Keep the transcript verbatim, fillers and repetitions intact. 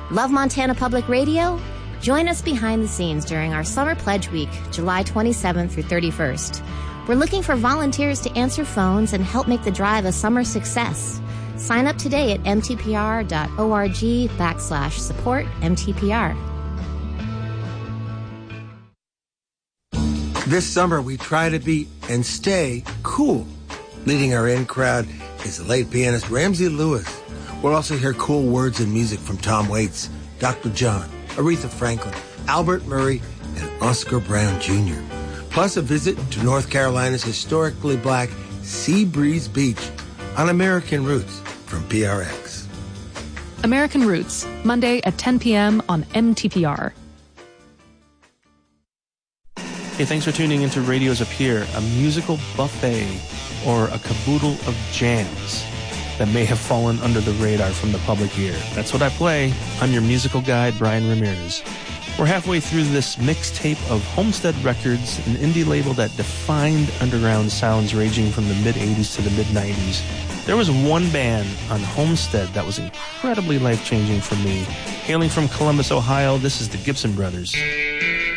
Love Montana Public Radio? Join us behind the scenes during our Summer Pledge Week, July twenty-seventh through thirty-first. We're looking for volunteers to answer phones and help make the drive a summer success. Sign up today at mtpr.org backslash support MTPR. This summer, we try to be and stay cool. Leading our in crowd is the late pianist Ramsey Lewis. We'll also hear cool words and music from Tom Waits, Doctor John, Aretha Franklin, Albert Murray, and Oscar Brown Junior Plus a visit to North Carolina's historically black Sea Breeze Beach on American Roots from P R X. American Roots, Monday at ten p.m. on M T P R. Hey, thanks for tuning into Radio's Appear, a musical buffet or a caboodle of jams that may have fallen under the radar from the public ear. That's what I play. I'm your musical guide, Brian Ramirez. We're halfway through this mixtape of Homestead Records, an indie label that defined underground sounds ranging from the mid-eighties to the mid-nineties. There was one band on Homestead that was incredibly life-changing for me. Hailing from Columbus, Ohio, this is the Gibson Brothers.